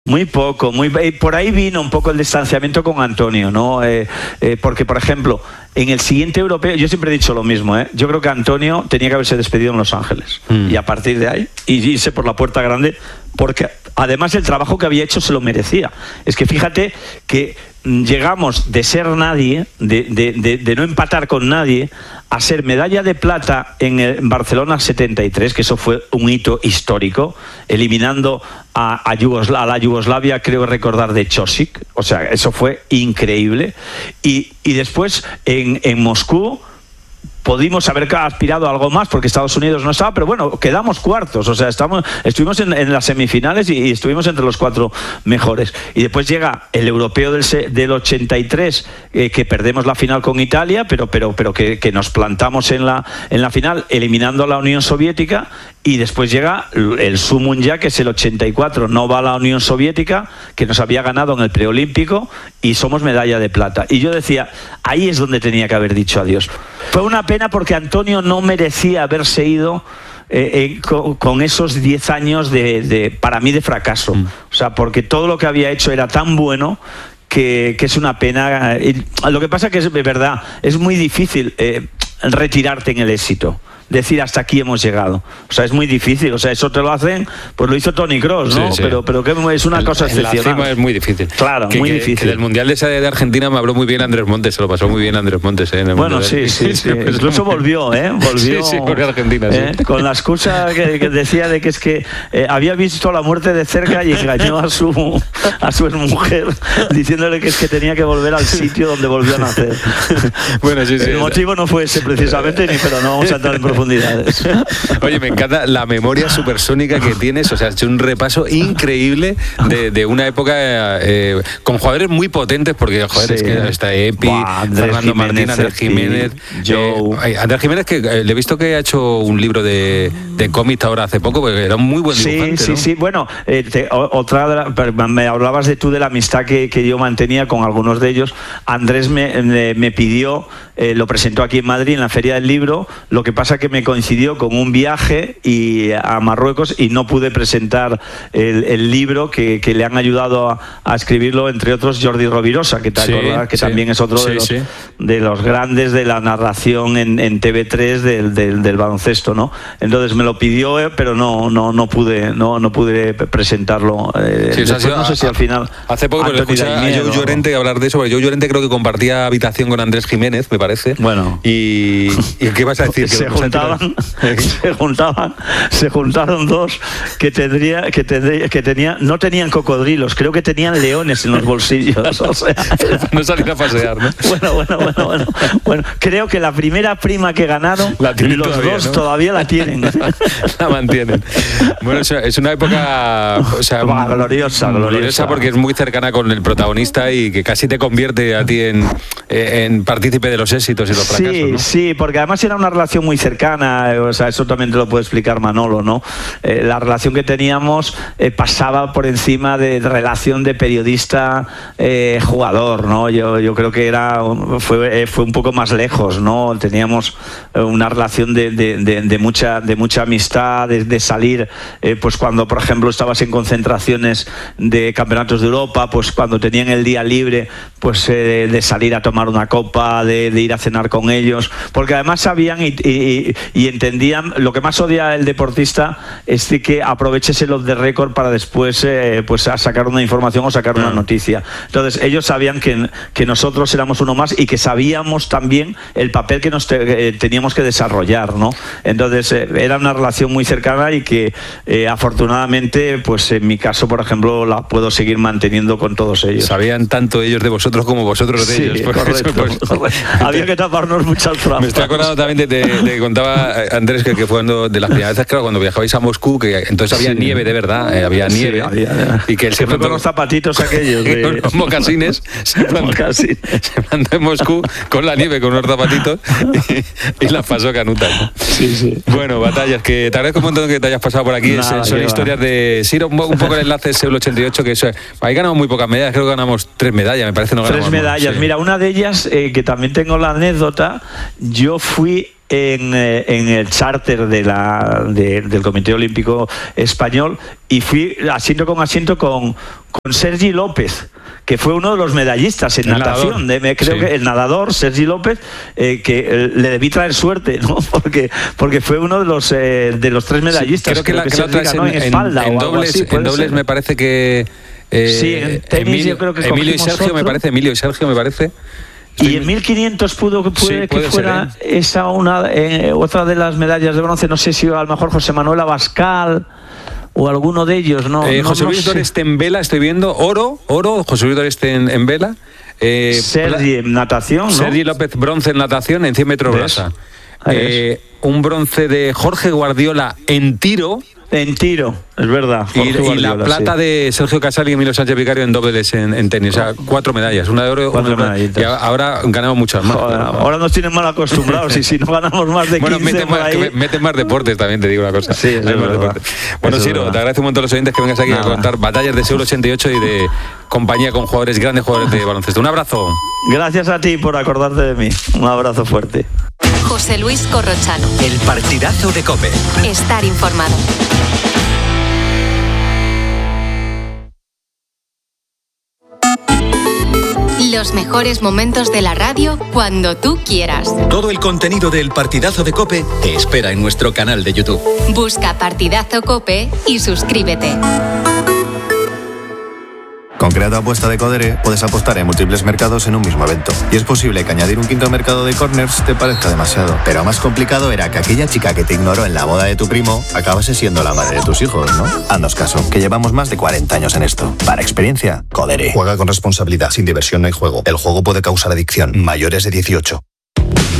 Muy poco, por ahí vino un poco el distanciamiento con Antonio, ¿no? Porque, por ejemplo, en el siguiente europeo, yo siempre he dicho lo mismo, yo creo que Antonio tenía que haberse despedido en Los Ángeles y a partir de ahí irse por la puerta grande, porque además el trabajo que había hecho se lo merecía. Es que fíjate que llegamos de ser nadie, de no empatar con nadie, a ser medalla de plata en Barcelona 73, que eso fue un hito histórico, eliminando a la Yugoslavia, creo recordar, de Chosic. O sea, eso fue increíble. Y después en Moscú pudimos haber aspirado a algo más porque Estados Unidos no estaba, pero bueno, quedamos cuartos, o sea, estuvimos en las semifinales y estuvimos entre los 4 mejores. Y después llega el europeo del 83, que perdemos la final con Italia, pero que nos plantamos en la final eliminando a la Unión Soviética, y después llega el sumum ya, que es el 84, no va a la Unión Soviética, que nos había ganado en el preolímpico, y somos medalla de plata. Y yo decía, ahí es donde tenía que haber dicho adiós. Fue una pena porque Antonio no merecía haberse ido con esos 10 años para mí de fracaso. O sea, porque todo lo que había hecho era tan bueno que es una pena. Lo que pasa que es verdad, es muy difícil retirarte en el éxito. Decir hasta aquí hemos llegado, o sea, es muy difícil, o sea, eso te lo hacen, pues lo hizo Toni Kroos, ¿no? Sí. Pero que es una cosa excepcional. La cima es muy difícil. Claro, muy difícil. Que del Mundial de Argentina me habló muy bien Andrés Montes, se lo pasó muy bien Andrés Montes, en el Bueno, Mundial. sí. Incluso volvió. Sí, con Argentina, sí. Con la excusa que decía de que es que había visto la muerte de cerca y engañó a su exmujer diciéndole que es que tenía que volver al sitio donde volvió a nacer. Bueno, sí. El motivo no fue ese precisamente, pero no vamos a entrar en profundidades. Oye, me encanta la memoria supersónica que tienes, o sea, has hecho un repaso increíble de una época con jugadores muy potentes, porque, joder, es que está Epi, Fernando Martín, Andrés Jiménez, Andrés Jiménez, que le he visto que ha hecho un libro de cómics ahora hace poco, porque era un muy buen dibujante, ¿no? Sí, bueno, me hablabas de la amistad que yo mantenía con algunos de ellos. Andrés me pidió, lo presentó aquí en Madrid en la Feria del Libro, lo que pasa que me coincidió con un viaje a Marruecos y no pude presentar el libro que le han ayudado a escribirlo, entre otros Jordi Rovirosa, que también es otro de los grandes de la narración en TV3 del baloncesto, ¿no? Entonces me lo pidió, pero no pude presentarlo. No sé si al final. Hace poco le escuché a Joe Llorente hablar de eso, porque Joe Llorente creo que compartía habitación con Andrés Jiménez, me parece. Bueno. ¿Y qué vas a decir? Se juntaron dos que no tenían cocodrilos, creo que tenían leones en los bolsillos. O sea, no salir a pasear, ¿no? Bueno, creo que la primera prima que ganaron, los todavía, dos, ¿no? Todavía la tienen. La mantienen. Bueno, es una época, o sea, gloriosa, porque es muy cercana con el protagonista y que casi te convierte a ti en partícipe de los éxitos y los fracasos, ¿no? Sí, porque además era una relación muy cercana. O sea, eso también te lo puede explicar Manolo, ¿no? La relación que teníamos pasaba por encima de relación de periodista jugador, ¿no? Yo creo que fue un poco más lejos, ¿no? Teníamos una relación de mucha amistad, de salir, pues cuando, por ejemplo, estabas en concentraciones de campeonatos de Europa, pues cuando tenían el día libre, pues de salir a tomar una copa, de ir a cenar con ellos, porque además sabían y entendían. Lo que más odia el deportista es que aproveches el off the record para después pues a sacar una información o sacar una noticia. Entonces ellos sabían que nosotros éramos uno más y que sabíamos también el papel que nos teníamos que desarrollar, ¿no? Entonces era una relación muy cercana y que afortunadamente, pues en mi caso, por ejemplo, la puedo seguir manteniendo con todos ellos. Sabían tanto ellos de vosotros como vosotros de ellos. Correcto. Había que taparnos muchas trampas. Me estoy acordando también de contaba Andrés que fue de las primeras veces, claro, cuando viajabais a Moscú, que entonces había nieve de verdad, había nieve. Y que él se plantó con los zapatitos aquellos. Con los mocasines. Se plantó en Moscú con la nieve, con unos zapatitos y las pasó canutas, ¿no? Sí. Bueno, Batallas, que te agradezco un montón que te hayas pasado por aquí. Son historias de... Sí, un poco el enlace Seúl 88, que eso, ahí ganamos muy pocas medallas, creo que ganamos 3 medallas, me parece. No ganamos 3 medallas. Mira, una de ellas, que también tengo la anécdota, yo fui en el charter del Comité Olímpico Español y fui asiento con Sergi López, que fue uno de los medallistas en natación. Creo que el nadador, Sergi López, que le debí traer suerte, ¿no? Porque fue uno de los 3 medallistas. Sí, creo que la otra es en espalda en dobles, así, en dobles me parece que... sí, en tenis yo creo que Emilio y Sergio me parece. Y en 1500 puede que fuera esa otra de las medallas de bronce, no sé si a lo mejor José Manuel Abascal o alguno de ellos, ¿no? José Luis Doreste en vela, estoy viendo, oro, José Luis Doreste en vela. Sergi en natación, ¿no? Sergi López bronce en natación en 100 metros brasa. Un bronce de Jorge Guardiola en tiro. En tiro, es verdad. Y la plata de Sergio Casal y Emilio Sánchez Vicario en dobles en tenis. O sea, 4 medallas, una de oro, 4 medallitas. Y ahora ganamos muchas más. Ahora nos tienen mal acostumbrados y si no ganamos más de 15 meten más deportes también, te digo una cosa. Sí, es verdad. Bueno, Siro, te agradezco un montón a los oyentes que vengas aquí a contar batallas de Seúl 88 y de compañía con grandes jugadores de baloncesto. Un abrazo. Gracias a ti por acordarte de mí. Un abrazo fuerte. José Luis Corrochano. El partidazo de COPE. Estar informado. Los mejores momentos de la radio cuando tú quieras. Todo el contenido del partidazo de COPE te espera en nuestro canal de YouTube. Busca Partidazo COPE y suscríbete. Con Creato Apuesta de Codere puedes apostar en múltiples mercados en un mismo evento. Y es posible que añadir un quinto mercado de corners te parezca demasiado. Pero más complicado era que aquella chica que te ignoró en la boda de tu primo acabase siendo la madre de tus hijos, ¿no? Haznos caso, que llevamos más de 40 años en esto. Para experiencia, Codere. Juega con responsabilidad. Sin diversión no hay juego. El juego puede causar adicción. Mayores de 18.